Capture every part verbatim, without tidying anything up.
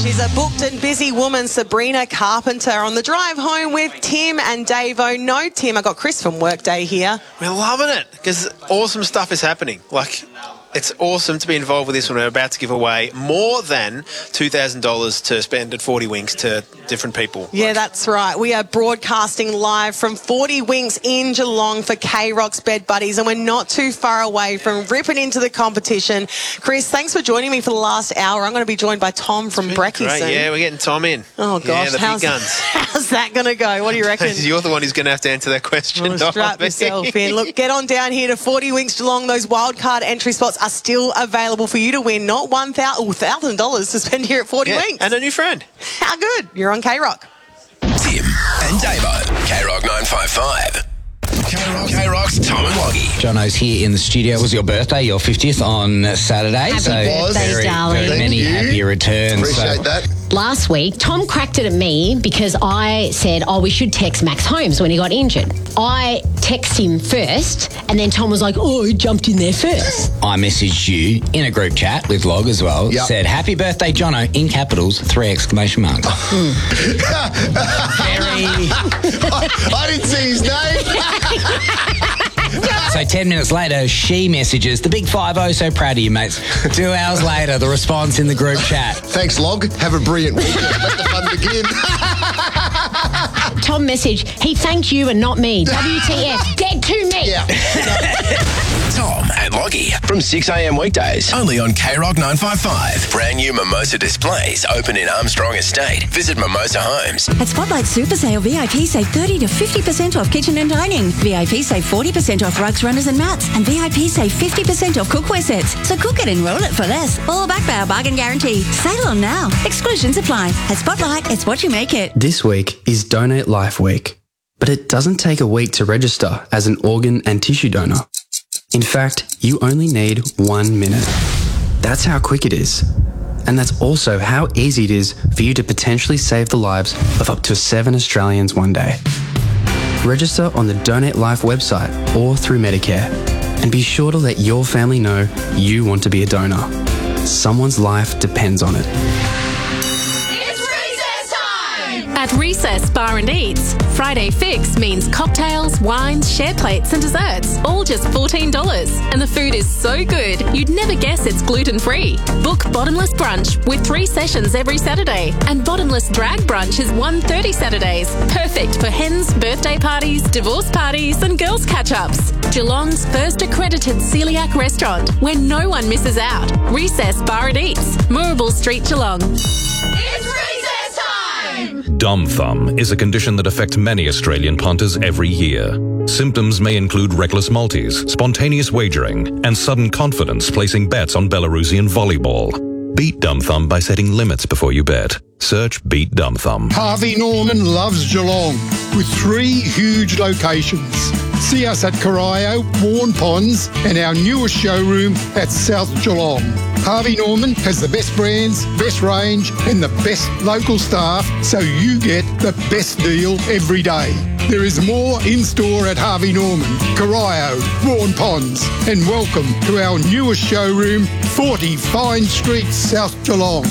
She's a booked and busy woman, Sabrina Carpenter, on the drive home with Tim and Davo. No, Tim, I got Chris from Workday here. We're loving it because awesome stuff is happening. Like, it's awesome to be involved with this one. We're about to give away more than two thousand dollars to spend at forty Winks to different people. Yeah, that's right. We are broadcasting live from forty Winks in Geelong for K-Rock's Bed Buddies, and we're not too far away from ripping into the competition. Chris, thanks for joining me for the last hour. I'm going to be joined by Tom from Brekkie soon. Yeah, we're getting Tom in. Oh, gosh. Yeah, the how's, big guns. How's that going to go? What do you reckon? You're the one who's going to have to answer that question. Well, strap yourself in. Look, get on down here to forty Winks Geelong. Those wildcard entry spots are still available for you to win. Not one thousand dollars to spend here at forty yeah, Winks. And a new friend. How good. You're on K-Rock. Tim and Davo. K-Rock nine five five. K-Rock, K-Rock's Tom and Loggy. Jono's here in the studio. It was your birthday, your fiftieth on Saturday. Happy so birthday, very, darling. very Thank many you. happy returns. Appreciate so. that. Last week, Tom cracked it at me because I said, oh, we should text Max Holmes when he got injured. I texted him first, and then Tom was like, oh, he jumped in there first. I messaged you in a group chat with Log as well. Yep. Said, happy birthday, Jono, in capitals, three exclamation marks. Hmm. Very... I, I didn't see his name. So ten minutes later, she messages, the big five oh, so proud of you, mates. Two hours later, the response in the group chat. Thanks, Log. Have a brilliant weekend. Let the fun begin. Tom message, he thanked you and not me. W T F, dead to me. Yeah. Tom and Loggy from six a.m. weekdays. Only on K-Rock nine five five. Brand new Mimosa displays open in Armstrong Estate. Visit Mimosa Homes. At Spotlight Super Sale, V I P save thirty to fifty percent off kitchen and dining. V I P save forty percent off rugs, runners and mats. And V I P save fifty percent off cookware sets. So cook it and roll it for less. All backed by our bargain guarantee. Sale on now. Exclusions apply. At Spotlight, it's what you make it. This week is Donate Life Week, but it doesn't take a week to register as an organ and tissue donor. In fact, you only need one minute. That's how quick it is. And that's also how easy it is for you to potentially save the lives of up to seven Australians one day. Register on the Donate Life website or through Medicare, and be sure to let your family know you want to be a donor. Someone's life depends on it. At Recess Bar and Eats, Friday Fix means cocktails, wines, share plates and desserts, all just fourteen dollars. And the food is so good, you'd never guess it's gluten-free. Book Bottomless Brunch with three sessions every Saturday. And Bottomless Drag Brunch is one thirty Saturdays. Perfect for hens, birthday parties, divorce parties and girls' catch-ups. Geelong's first accredited celiac restaurant where no one misses out. Recess Bar and Eats, Moorabool Street, Geelong. It's recess time! Dumb thumb is a condition that affects many Australian punters every year. Symptoms may include reckless multis, spontaneous wagering, and sudden confidence placing bets on Belarusian volleyball. Beat dumb thumb by setting limits before you bet. Search Beat Dumb Thumb. Harvey Norman loves Geelong with three huge locations. See us at Corio, Warren Ponds, and our newest showroom at South Geelong. Harvey Norman has the best brands, best range, and the best local staff, so you get the best deal every day. There is more in store at Harvey Norman, Corio, Warren Ponds, and welcome to our newest showroom, forty Fine Street, South Geelong.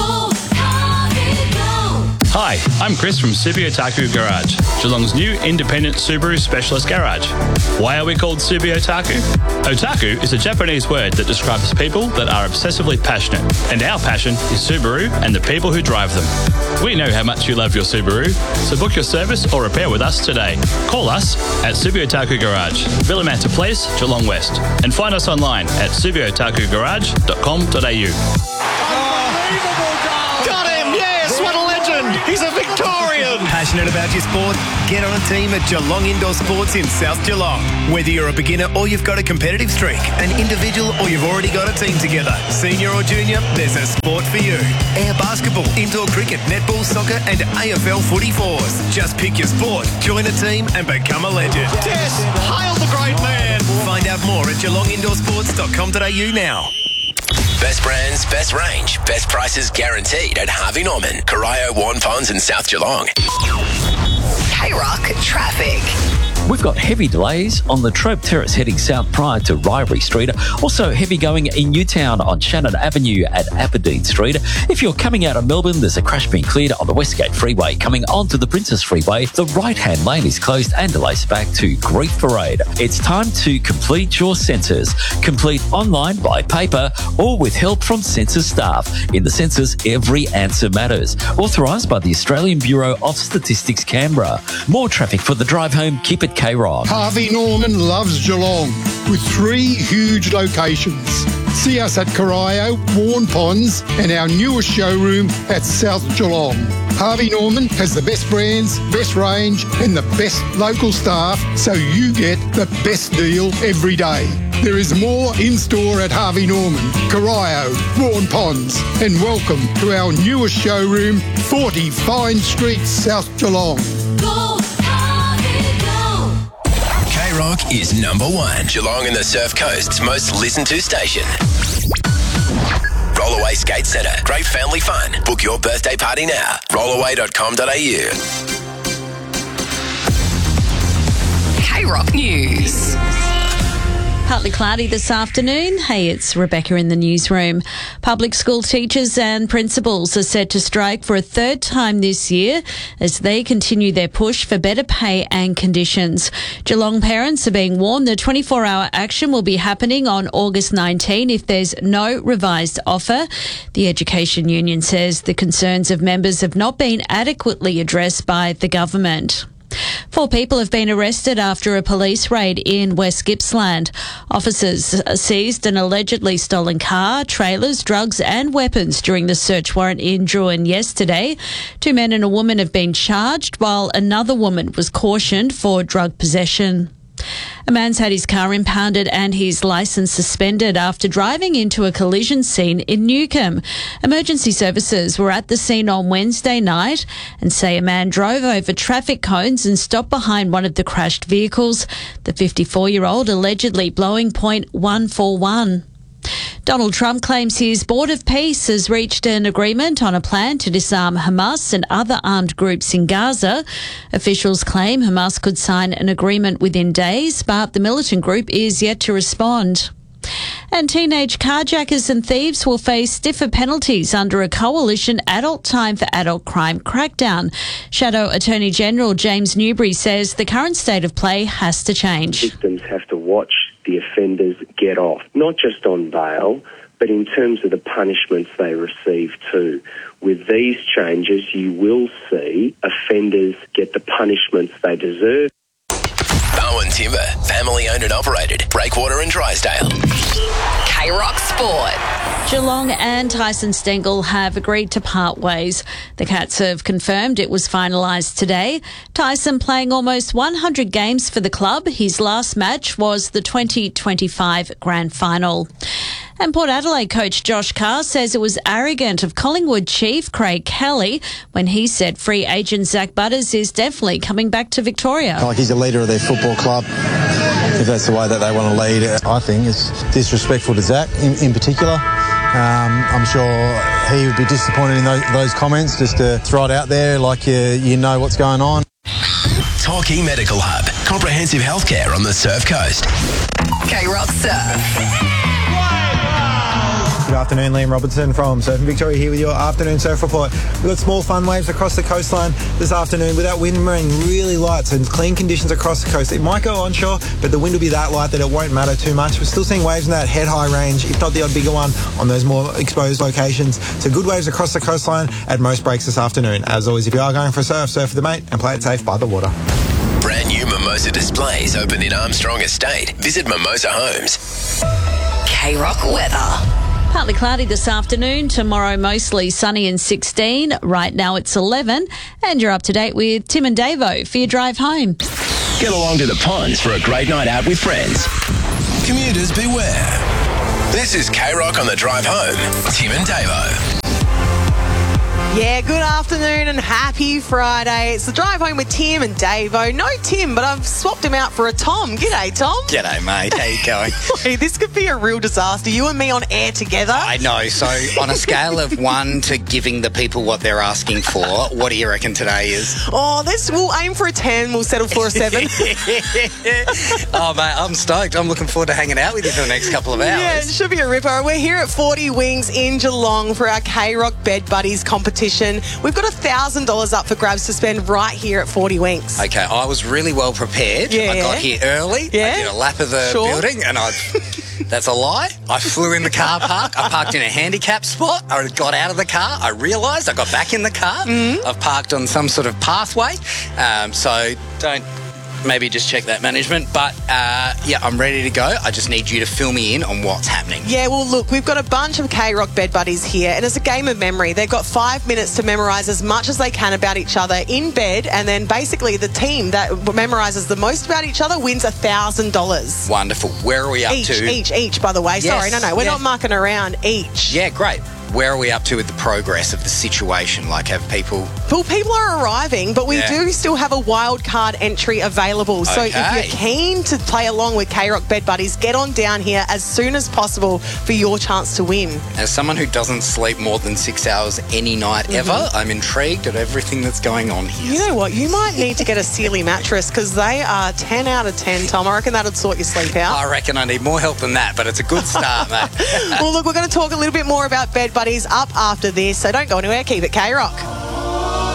Hi, I'm Chris from Subi Otaku Garage, Geelong's new independent Subaru specialist garage. Why are we called Subi Otaku? Otaku is a Japanese word that describes people that are obsessively passionate, and our passion is Subaru and the people who drive them. We know how much you love your Subaru, so book your service or repair with us today. Call us at Subi Otaku Garage, Villamanta Place, Geelong West, and find us online at subi otaku garage dot com dot a u. Got him, yes, what a legend. He's a Victorian. Passionate about your sport? Get on a team at Geelong Indoor Sports in South Geelong. Whether you're a beginner or you've got a competitive streak, an individual or you've already got a team together, senior or junior, there's a sport for you. Air basketball, indoor cricket, netball, soccer and A F L footy fours. Just pick your sport, join a team and become a legend. Yes, hail the great man. Find out more at geelong indoor sports dot com dot a u now. Best brands, best range, best prices guaranteed at Harvey Norman, Corio, Warren Ponds and South Geelong. K-Rock Traffic. We've got heavy delays on the Trobe Terrace heading south prior to Ryrie Street. Also heavy going in Newtown on Shannon Avenue at Aberdeen Street. If you're coming out of Melbourne, there's a crash being cleared on the Westgate Freeway. Coming onto the Princess Freeway, the right-hand lane is closed and delays back to Grief Parade. It's time to complete your census. Complete online, by paper, or with help from census staff. In the census, every answer matters. Authorised by the Australian Bureau of Statistics, Canberra. More traffic for the drive home. Keep it K-Rock. Harvey Norman loves Geelong with three huge locations. See us at Corio, Warren Ponds, and our newest showroom at South Geelong. Harvey Norman has the best brands, best range, and the best local staff, so you get the best deal every day. There is more in store at Harvey Norman, Corio, Warren Ponds, and welcome to our newest showroom, forty Fine Street, South Geelong. Go, Harvey, go! K-Rock is number one. Geelong and the Surf Coast's most listened to station. Rollaway Skate Centre. Great family fun. Book your birthday party now. rollaway dot com dot a u. K-Rock News. Partly cloudy this afternoon. Hey, it's Rebecca in the newsroom. Public school teachers and principals are set to strike for a third time this year as they continue their push for better pay and conditions. Geelong parents are being warned the twenty-four hour action will be happening on August nineteenth if there's no revised offer. The Education Union says the concerns of members have not been adequately addressed by the government. Four people have been arrested after a police raid in West Gippsland. Officers seized an allegedly stolen car, trailers, drugs and weapons during the search warrant in Druin yesterday. Two men and a woman have been charged, while another woman was cautioned for drug possession. A man's had his car impounded and his licence suspended after driving into a collision scene in Newcombe. Emergency services were at the scene on Wednesday night and say a man drove over traffic cones and stopped behind one of the crashed vehicles. The fifty-four-year-old allegedly blowing point one four one. Donald Trump claims his Board of Peace has reached an agreement on a plan to disarm Hamas and other armed groups in Gaza. Officials claim Hamas could sign an agreement within days, but the militant group is yet to respond. And teenage carjackers and thieves will face stiffer penalties under a coalition adult time for adult crime crackdown. Shadow Attorney General James Newbury says the current state of play has to change. Victims have to watch the offenders get off, not just on bail, but in terms of the punishments they receive too. With these changes, you will see offenders get the punishments they deserve. Bowen Timber, family owned and operated. Breakwater and Drysdale. K-Rock Sport. Geelong and Tyson Stengel have agreed to part ways. The Cats have confirmed it was finalised today. Tyson playing almost one hundred games for the club. His last match was the twenty twenty-five Grand Final. And Port Adelaide coach Josh Carr says it was arrogant of Collingwood chief Craig Kelly when he said free agent Zach Butters is definitely coming back to Victoria. Like he's a leader of their football club. If that's the way that they want to lead, I think it's disrespectful to Zach in, in particular. Um, I'm sure he would be disappointed in those, those comments, just to throw it out there like you, you know what's going on. Torquay Medical Hub. Comprehensive healthcare on the Surf Coast. K-Rock Surf. Good afternoon, Liam Robertson from Surfing Victoria here with your afternoon surf report. We've got small fun waves across the coastline this afternoon without wind remaining really light and clean conditions across the coast. It might go onshore, but the wind will be that light that it won't matter too much. We're still seeing waves in that head-high range, if not the odd bigger one, on those more exposed locations. So good waves across the coastline at most breaks this afternoon. As always, if you are going for a surf, surf with a mate and play it safe by the water. Brand new Mimosa displays open in Armstrong Estate. Visit Mimosa Homes. K-Rock weather. Partly cloudy this afternoon, tomorrow mostly sunny and sixteen. Right now it's eleven, and you're up to date with Tim and Davo for your drive home. Get along to the ponds for a great night out with friends. Commuters beware. This is K-Rock on the drive home. Tim and Davo. Yeah, good afternoon and happy Friday. It's the drive home with Tim and Davo. No Tim, but I've swapped him out for a Tom. G'day, Tom. G'day, mate. How you going? Hey, this could be a real disaster. You and me on air together. I know. So on a scale of one to giving the people what they're asking for, what do you reckon today is? Oh, this we'll aim for a ten. We'll settle for a seven. Oh, mate, I'm stoked. I'm looking forward to hanging out with you for the next couple of hours. Yeah, it should be a ripper. We're here at forty Wings in Geelong for our K-Rock Bed Buddies competition. We've got one thousand dollars up for grabs to spend right here at forty Wings. Okay, I was really well prepared. Yeah. I got here early. Yeah. I did a lap of the Sure. building and I... That's a lie. I flew in the car park. I parked in a handicap spot. I got out of the car. I realised I got back in the car. Mm-hmm. I've parked on some sort of pathway. Um, so don't... Maybe just check that management. But, uh, yeah, I'm ready to go. I just need you to fill me in on what's happening. Yeah, well, look, we've got a bunch of K-Rock Bed Buddies here, and it's a game of memory. They've got five minutes to memorise as much as they can about each other in bed, and then basically the team that memorises the most about each other wins one thousand dollars. Wonderful. Where are we up Each, to? each, each, by the way. Yes, Sorry, no, no, we're yeah. not mucking around. Each. Yeah, great. Where are we up to with the progress of the situation? Like, have people... Well, people are arriving, but we Yeah. do still have a wild card entry available. So if Okay. you're keen to play along with K-Rock Bed Buddies, get on down here as soon as possible for your chance to win. As someone who doesn't sleep more than six hours any night ever, Mhm. I'm intrigued at everything that's going on here. You know what? You might need to get a Sealy mattress because they are ten out of ten, Tom. I reckon that'll sort your sleep out. I reckon I need more help than that, but it's a good start, mate. Well, look, we're going to talk a little bit more about Bed Buddies up after this, so don't go anywhere. Keep it K-Rock.